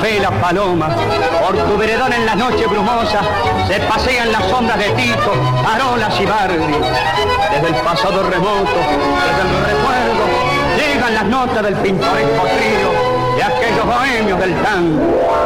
vela paloma, por tu veredón en las noches brumosas se pasean las sombras de Tito, Arolas y Bardi. Desde el pasado remoto, desde el recuerdo, llegan las notas del pintoresco trío de aquellos bohemios del tango.